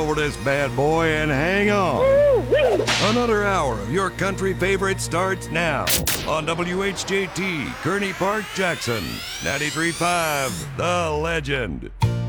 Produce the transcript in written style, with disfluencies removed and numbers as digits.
over this bad boy and hang on. Another hour of your country favorite starts now on WHJT, Kearney Park, Jackson, 93.5, The Legend.